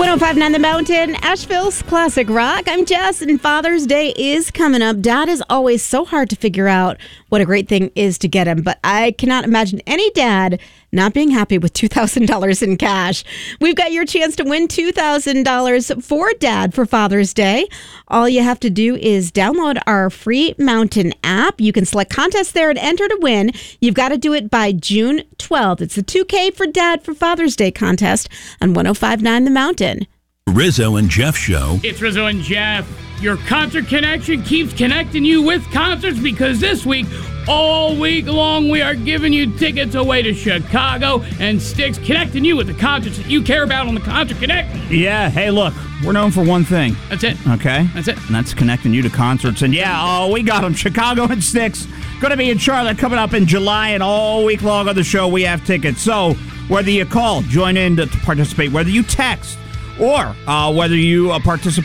1059 The Mountain, Asheville's classic rock. I'm Jess, and Father's Day is coming up. Dad is always so hard to figure out what a great thing is to get him, but I cannot imagine any dad not being happy with $2,000 in cash. We've got your chance to win $2,000 for Dad for Father's Day. All you have to do is download our free Mountain app. You can select contests there and enter to win. You've got to do it by June 12th. It's the 2K for Dad for Father's Day contest on 1059 The Mountain. Rizzo and Jeff Show. It's Rizzo and Jeff. Your concert connection keeps connecting you with concerts because this week, all week long, we are giving you tickets away to Chicago and Styx, connecting you with the concerts that you care about on the Concert Connect. Yeah, hey, look, we're known for one thing. That's it. Okay? That's it. And that's connecting you to concerts. And we got them. Chicago and Styx. Going to be in Charlotte coming up in July, and all week long on the show, we have tickets. So whether you call, join in to participate, whether you text, or whether you participate